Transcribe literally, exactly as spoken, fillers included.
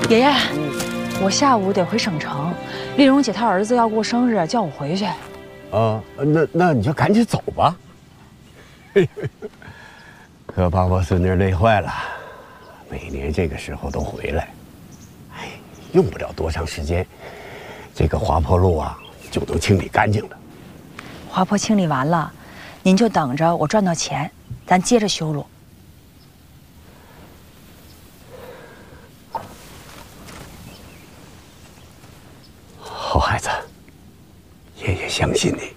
爷爷，我下午得回省城，丽蓉姐她儿子要过生日，叫我回去。 啊，那那你就赶紧走吧。可把我孙女累坏了，每年这个时候都回来，哎，用不了多长时间，这个滑坡路啊就能清理干净了。 滑坡清理完了，您就等着我赚到钱，咱接着修路。 好孩子，爷爷相信你。